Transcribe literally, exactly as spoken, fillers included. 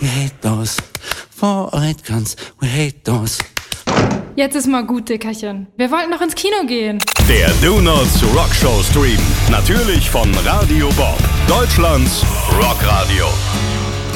we hate those. Four White Guns, we hate those. Jetzt ist mal gut, Dickerchen. Wir wollten noch ins Kino gehen. Der Donuts Rockshow Stream. Natürlich von Radio Bob. Deutschlands Rockradio.